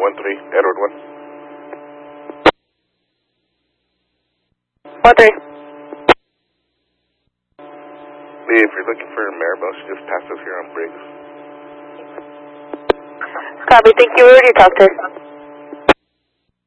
13, Edward 1. 13. If you're looking for Maribel, she just passed us here on Briggs. Copy, thank you. We already talked to her.